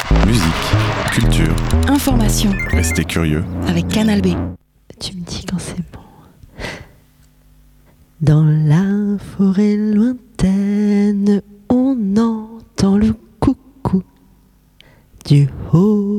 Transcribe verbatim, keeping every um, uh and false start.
Musique, culture, information. Restez curieux Avec Canal B. Tu me dis quand c'est bon. Dans la forêt lointaine, on entend le coucou du haut